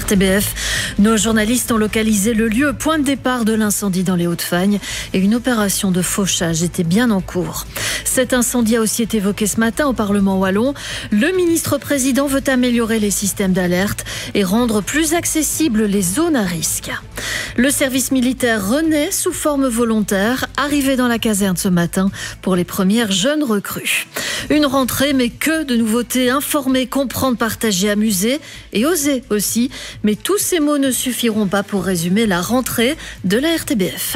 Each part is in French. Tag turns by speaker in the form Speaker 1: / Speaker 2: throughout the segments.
Speaker 1: RTBF. Nos journalistes ont localisé le lieu, point de départ de l'incendie dans les Hauts-de-Fagne, et une opération de fauchage était bien en cours. Cet incendie a aussi été évoqué ce matin au Parlement wallon. Le ministre-président veut améliorer les systèmes d'alerte et rendre plus accessibles les zones à risque. Le service militaire renaît sous forme volontaire, arrivé dans la caserne ce matin pour les premières jeunes recrues. Une rentrée, mais que de nouveautés: informer, comprendre, partager, amuser et oser aussi. Mais tous ces mots ne suffiront pas pour résumer la rentrée de la RTBF.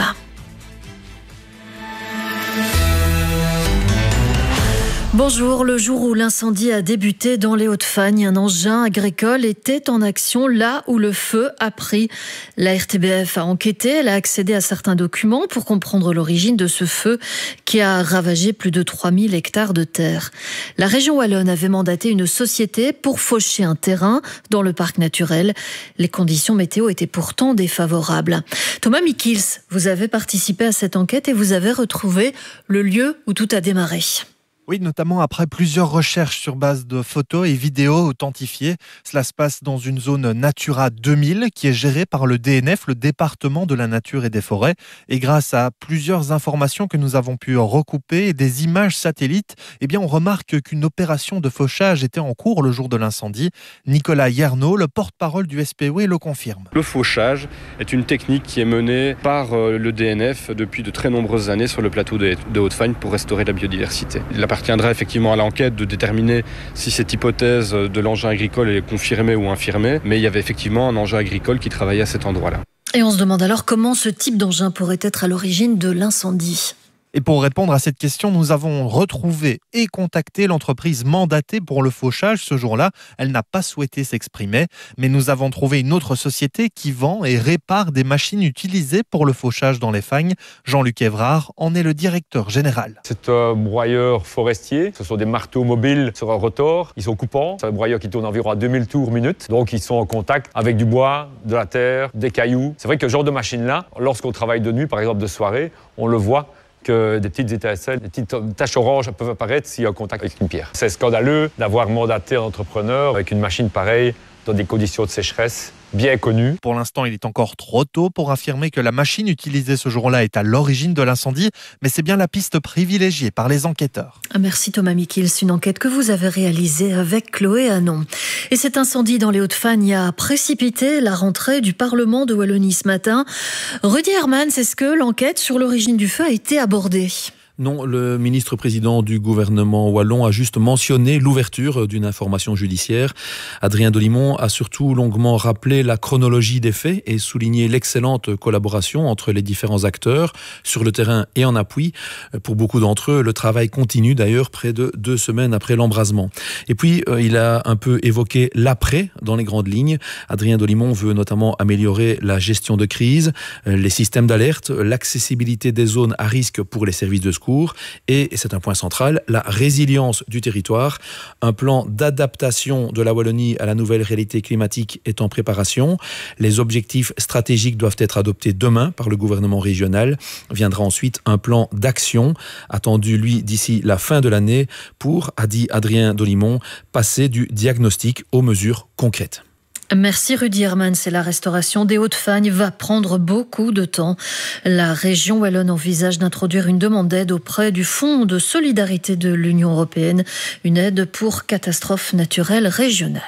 Speaker 1: Bonjour. Le jour où l'incendie a débuté dans les Hauts-de-Fagne, un engin agricole était en action là où le feu a pris. La RTBF a enquêté, elle a accédé à certains documents pour comprendre l'origine de ce feu qui a ravagé plus de 3000 hectares de terre. La région wallonne avait mandaté une société pour faucher un terrain dans le parc naturel. Les conditions météo étaient pourtant défavorables. Thomas Mikils, vous avez participé à cette enquête et vous avez retrouvé le lieu où tout a démarré.
Speaker 2: Oui, notamment après plusieurs recherches sur base de photos et vidéos authentifiées. Cela se passe dans une zone Natura 2000 qui est gérée par le DNF, le département de la nature et des forêts. Et grâce à plusieurs informations que nous avons pu recouper et des images satellites, on remarque qu'une opération de fauchage était en cours le jour de l'incendie. Nicolas Yernaud, le porte-parole du SPW, le confirme.
Speaker 3: Le fauchage est une technique qui est menée par le DNF depuis de très nombreuses années sur le plateau de Hauts-de-Fagne pour restaurer la biodiversité. Il appartiendra effectivement à l'enquête de déterminer si cette hypothèse de l'engin agricole est confirmée ou infirmée, mais il y avait effectivement un engin agricole qui travaillait à cet endroit-là.
Speaker 1: Et on se demande alors comment ce type d'engin pourrait être à l'origine de l'incendie.
Speaker 2: Et pour répondre à cette question, nous avons retrouvé et contacté l'entreprise mandatée pour le fauchage ce jour-là. Elle n'a pas souhaité s'exprimer, mais nous avons trouvé une autre société qui vend et répare des machines utilisées pour le fauchage dans les fagnes. Jean-Luc Évrard en est le directeur général.
Speaker 4: C'est un broyeur forestier. Ce sont des marteaux mobiles sur un rotor. Ils sont coupants. C'est un broyeur qui tourne environ à 2000 tours minute. Donc ils sont en contact avec du bois, de la terre, des cailloux. C'est vrai que ce genre de machine-là, lorsqu'on travaille de nuit, par exemple de soirée, on le voit que des petites étincelles, des petites taches oranges peuvent apparaître s'il y a un contact avec une pierre. C'est scandaleux d'avoir mandaté un entrepreneur avec une machine pareille dans des conditions de sécheresse bien connues.
Speaker 2: Pour l'instant, il est encore trop tôt pour affirmer que la machine utilisée ce jour-là est à l'origine de l'incendie, mais c'est bien la piste privilégiée par les enquêteurs.
Speaker 1: Merci Thomas Mikils, une enquête que vous avez réalisée avec Chloé Hanon. Et cet incendie dans les Hauts-de-Fagne a précipité la rentrée du Parlement de Wallonie ce matin. Rudy Hermans, est-ce que l'enquête sur l'origine du feu a été abordée ?
Speaker 5: Non, le ministre-président du gouvernement wallon a juste mentionné l'ouverture d'une information judiciaire. Adrien Dolimon a surtout longuement rappelé la chronologie des faits et souligné l'excellente collaboration entre les différents acteurs sur le terrain et en appui. Pour beaucoup d'entre eux, le travail continue d'ailleurs près de 2 semaines après l'embrasement. Et puis, il a un peu évoqué l'après dans les grandes lignes. Adrien Dolimon veut notamment améliorer la gestion de crise, les systèmes d'alerte, l'accessibilité des zones à risque pour les services de secours. Et c'est un point central, la résilience du territoire. Un plan d'adaptation de la Wallonie à la nouvelle réalité climatique est en préparation. Les objectifs stratégiques doivent être adoptés demain par le gouvernement régional. Viendra ensuite un plan d'action attendu, lui, d'ici la fin de l'année pour, a dit Adrien Dolimon, passer du diagnostic aux mesures concrètes.
Speaker 1: Merci Rudy Hermans. Et la restauration des Hauts-de-Fagne va prendre beaucoup de temps. La région wallonne envisage d'introduire une demande d'aide auprès du Fonds de solidarité de l'Union européenne, une aide pour catastrophes naturelles régionales.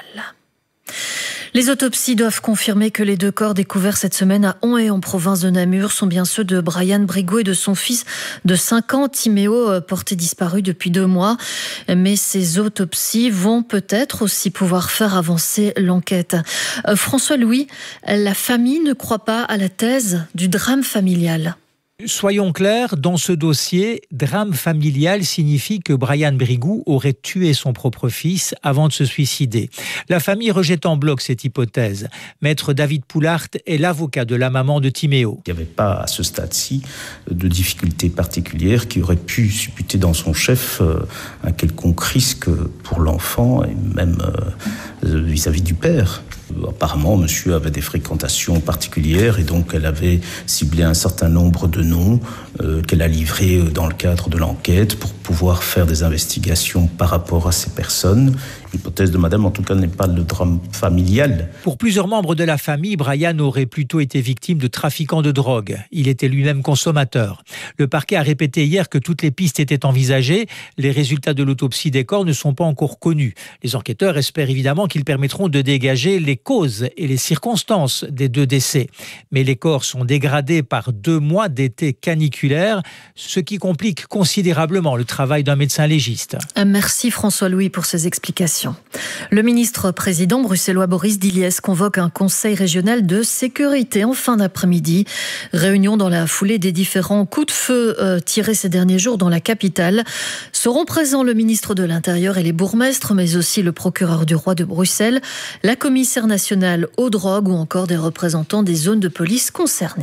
Speaker 1: Les autopsies doivent confirmer que les 2 corps découverts cette semaine à Onhaye en province de Namur sont bien ceux de Brian Brigou et de son fils de 5 ans, Timéo, porté disparu depuis 2 mois. Mais ces autopsies vont peut-être aussi pouvoir faire avancer l'enquête. François Louis, la famille ne croit pas à la thèse du drame familial.
Speaker 6: Soyons clairs, dans ce dossier, drame familial signifie que Brian Brigou aurait tué son propre fils avant de se suicider. La famille rejette en bloc cette hypothèse. Maître David Poulart est l'avocat de la maman de Timéo.
Speaker 7: Il n'y avait pas à ce stade-ci de difficultés particulières qui auraient pu supputer dans son chef un quelconque risque pour l'enfant et même vis-à-vis du père. Apparemment, monsieur avait des fréquentations particulières et donc elle avait ciblé un certain nombre de noms qu'elle a livrés dans le cadre de l'enquête pour pouvoir faire des investigations par rapport à ces personnes. L'hypothèse de madame, en tout cas, n'est pas le drame familial.
Speaker 6: Pour plusieurs membres de la famille, Brian aurait plutôt été victime de trafiquants de drogue. Il était lui-même consommateur. Le parquet a répété hier que toutes les pistes étaient envisagées. Les résultats de l'autopsie des corps ne sont pas encore connus. Les enquêteurs espèrent évidemment qu'ils permettront de dégager les causes et les circonstances des 2 décès. Mais les corps sont dégradés par 2 mois d'été caniculaire, ce qui complique considérablement le travail d'un médecin légiste.
Speaker 1: Merci François-Louis pour ces explications. Le ministre-président bruxellois Boris Diliès convoque un conseil régional de sécurité en fin d'après-midi. Réunion dans la foulée des différents coups de feu tirés ces derniers jours dans la capitale. Seront présents le ministre de l'Intérieur et les bourgmestres, mais aussi le procureur du roi de Bruxelles, la commissaire nationale aux drogues ou encore des représentants des zones de police concernées.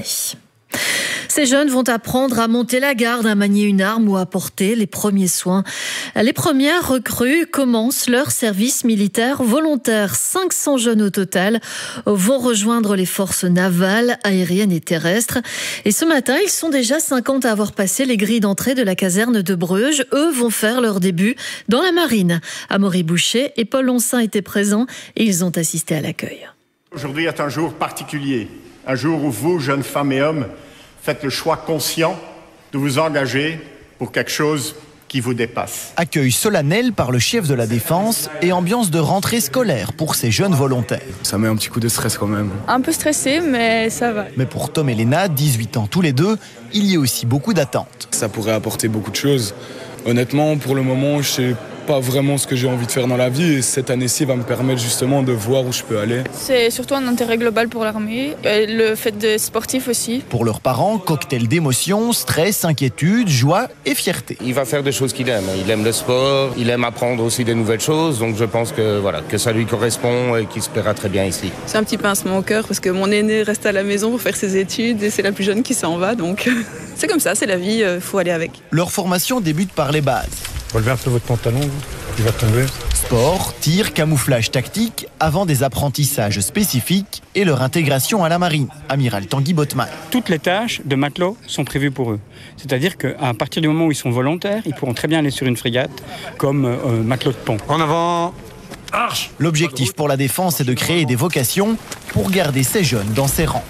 Speaker 1: Ces jeunes vont apprendre à monter la garde, à manier une arme ou à porter les premiers soins. Les premières recrues commencent leur service militaire volontaire. 500 jeunes au total vont rejoindre les forces navales, aériennes et terrestres. Et ce matin, ils sont déjà 50 à avoir passé les grilles d'entrée de la caserne de Bruges. Eux vont faire leur début dans la marine. Amaury Boucher et Paul Oncin étaient présents et ils ont assisté à l'accueil.
Speaker 8: Aujourd'hui est un jour particulier, un jour où vous, jeunes femmes et hommes, faites le choix conscient de vous engager pour quelque chose qui vous dépasse.
Speaker 9: Accueil solennel par le chef de la Défense et ambiance de rentrée scolaire pour ces jeunes volontaires.
Speaker 10: Ça met un petit coup de stress quand même.
Speaker 11: Un peu stressé, mais ça va.
Speaker 9: Mais pour Tom et Léna, 18 ans tous les deux, il y a aussi beaucoup d'attentes.
Speaker 10: Ça pourrait apporter beaucoup de choses. Honnêtement, pour le moment, je sais pas vraiment ce que j'ai envie de faire dans la vie et cette année-ci va me permettre justement de voir où je peux aller.
Speaker 11: C'est surtout un intérêt global pour l'armée, et le fait de sportif aussi.
Speaker 9: Pour leurs parents, cocktail d'émotions, stress, inquiétude, joie et fierté.
Speaker 12: Il va faire des choses qu'il aime. Il aime le sport, il aime apprendre aussi des nouvelles choses, donc je pense que, que ça lui correspond et qu'il se plaira très bien ici.
Speaker 11: C'est un petit pincement au cœur parce que mon aîné reste à la maison pour faire ses études et c'est la plus jeune qui s'en va, donc c'est comme ça, c'est la vie, faut aller avec.
Speaker 9: Leur formation débute par les bases.
Speaker 13: Relevez un peu votre pantalon, il va tomber.
Speaker 9: Sport, tir, camouflage tactique, avant des apprentissages spécifiques et leur intégration à la marine. Amiral Tanguy Botman.
Speaker 14: Toutes les tâches de matelot sont prévues pour eux. C'est-à-dire qu'à partir du moment où ils sont volontaires, ils pourront très bien aller sur une frégate comme matelot de pont.
Speaker 13: En avant, arche.
Speaker 9: L'objectif pour la Défense est de créer des vocations pour garder ces jeunes dans ses rangs.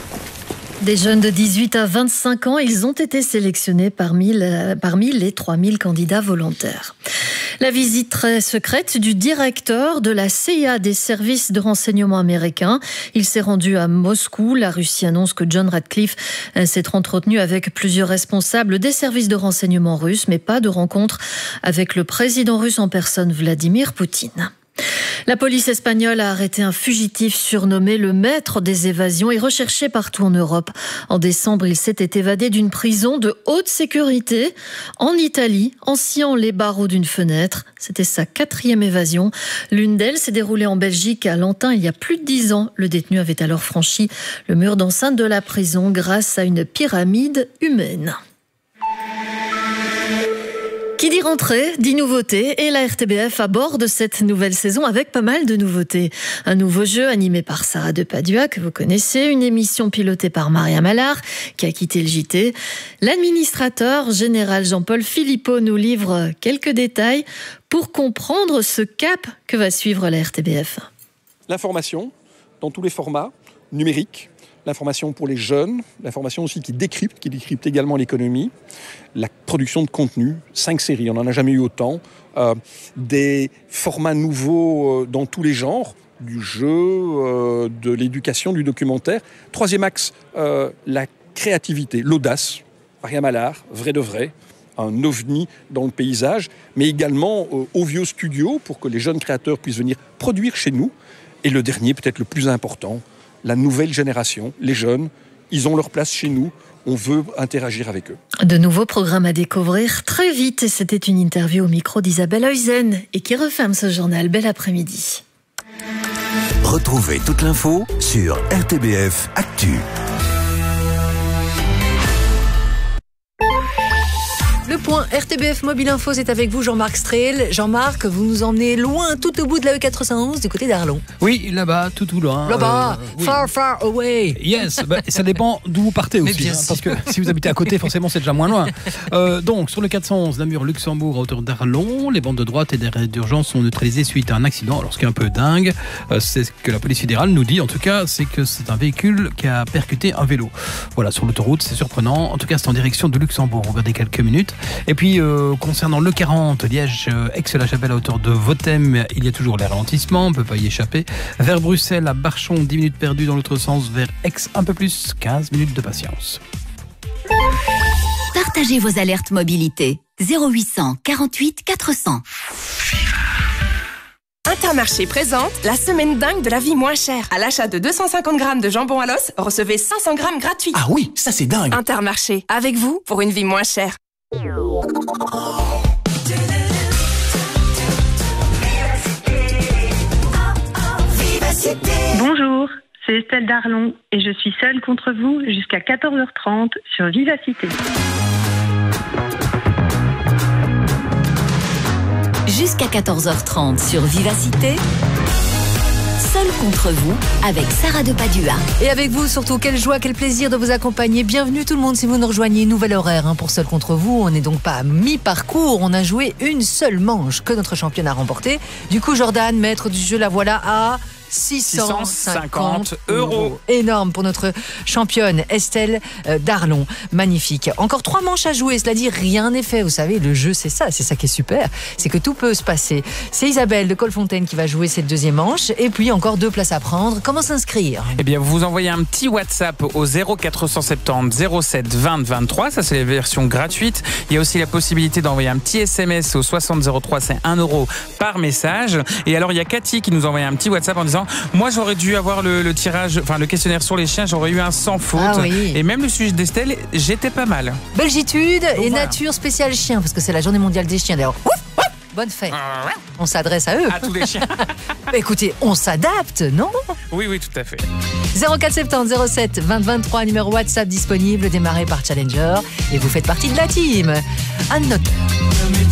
Speaker 1: Des jeunes de 18 à 25 ans, ils ont été sélectionnés parmi les 3000 candidats volontaires. La visite très secrète du directeur de la CIA des services de renseignement américains. Il s'est rendu à Moscou. La Russie annonce que John Ratcliffe s'est entretenu avec plusieurs responsables des services de renseignement russes, mais pas de rencontre avec le président russe en personne, Vladimir Poutine. La police espagnole a arrêté un fugitif surnommé le maître des évasions et recherché partout en Europe. En décembre, il s'était évadé d'une prison de haute sécurité en Italie, en sciant les barreaux d'une fenêtre. C'était sa 4e évasion. L'une d'elles s'est déroulée en Belgique, à Lantin, il y a plus de 10 ans. Le détenu avait alors franchi le mur d'enceinte de la prison grâce à une pyramide humaine. Qui dit rentrée, dit nouveauté, et la RTBF aborde cette nouvelle saison avec pas mal de nouveautés. Un nouveau jeu animé par Sarah Depadua, que vous connaissez, une émission pilotée par Maria Mallard, qui a quitté le JT. L'administrateur général Jean-Paul Philippot nous livre quelques détails pour comprendre ce cap que va suivre la RTBF.
Speaker 15: L'information, dans tous les formats, numériques, l'information pour les jeunes, l'information aussi qui décrypte également l'économie, la production de contenu, 5 séries, on n'en a jamais eu autant, des formats nouveaux dans tous les genres, du jeu, de l'éducation, du documentaire. 3e axe, la créativité, l'audace, Maria Mallard, vrai de vrai, un ovni dans le paysage, mais également Ovio Studio pour que les jeunes créateurs puissent venir produire chez nous. Et le dernier, peut-être le plus important, la nouvelle génération, les jeunes, ils ont leur place chez nous. On veut interagir avec eux.
Speaker 1: De nouveaux programmes à découvrir très vite. Et c'était une interview au micro d'Isabelle Heusen et qui referme ce journal. Bel après-midi.
Speaker 16: Retrouvez toute l'info sur RTBF Actu.
Speaker 17: Le point RTBF Mobile Info, c'est avec vous Jean-Marc Strehl. Jean-Marc, vous nous emmenez loin, tout au bout de la E411, du côté d'Arlon.
Speaker 18: Oui, là-bas, tout loin.
Speaker 17: Là-bas,
Speaker 18: oui.
Speaker 17: far away.
Speaker 18: Yes, ça dépend d'où vous partez aussi.
Speaker 17: bien
Speaker 18: Parce que si vous habitez à côté, forcément, c'est déjà moins loin. Donc, sur le 411, Namur-Luxembourg, à hauteur d'Arlon, les bandes de droite et des arrêts d'urgence sont neutralisées suite à un accident. Alors, ce qui est un peu dingue, c'est ce que la police fédérale nous dit, en tout cas, c'est que c'est un véhicule qui a percuté un vélo. Voilà, sur l'autoroute, c'est surprenant. En tout cas, c'est en direction de Luxembourg. Regardez quelques minutes. Et puis, concernant le 40, Liège-Aix-la-Chapelle à hauteur de Vothème, il y a toujours les ralentissements, on ne peut pas y échapper. Vers Bruxelles, à Barchon, 10 minutes perdues dans l'autre sens. Vers Aix, un peu plus, 15 minutes de patience.
Speaker 19: Partagez vos alertes mobilité. 0800 48 400.
Speaker 20: Intermarché présente la semaine dingue de la vie moins chère. À l'achat de 250 grammes de jambon à l'os, recevez 500 grammes gratuits.
Speaker 21: Ah oui, ça c'est dingue.
Speaker 20: Intermarché, avec vous pour une vie moins chère.
Speaker 22: Bonjour, c'est Estelle Darlon et je suis seule contre vous jusqu'à 14h30 sur Vivacité.
Speaker 19: Jusqu'à 14h30 sur Vivacité. Seul contre vous, avec Sarah de Padua.
Speaker 17: Et avec vous, surtout, quelle joie, quel plaisir de vous accompagner. Bienvenue tout le monde si vous nous rejoignez. Nouvel horaire pour Seul contre vous. On n'est donc pas à mi-parcours. On a joué une seule manche que notre championne a remportée. Du coup, Jordan, maître du jeu, la voilà à 650 €. Énorme pour notre championne Estelle Darlon. Magnifique. Encore 3 manches à jouer. Cela dit, rien n'est fait. Vous savez, le jeu, c'est ça qui est super. C'est que tout peut se passer. C'est Isabelle de Colfontaine qui va jouer cette deuxième manche. Et puis, encore 2 places à prendre. Comment s'inscrire ?
Speaker 23: Eh bien, vous envoyez un petit WhatsApp au 0470 07 20 23. Ça, c'est la version gratuite. Il y a aussi la possibilité d'envoyer un petit SMS au 60 03. C'est 1 € par message. Et alors, il y a Cathy qui nous envoie un petit WhatsApp en disant: moi j'aurais dû avoir le tirage, enfin le questionnaire sur les chiens, j'aurais eu un sans faute.
Speaker 17: Ah oui.
Speaker 23: Et même le sujet d'Estelle, j'étais pas mal.
Speaker 17: Belgitude et
Speaker 23: voilà.
Speaker 17: Nature spéciale chien, parce que c'est la journée mondiale des chiens d'ailleurs. Bonne fête. On s'adresse à eux.
Speaker 23: À tous les chiens.
Speaker 17: Écoutez, on s'adapte, non ?
Speaker 23: Oui, tout à fait.
Speaker 17: 0470 07 20 23, numéro WhatsApp disponible, démarré par Challenger. Et vous faites partie de la team. Anne note.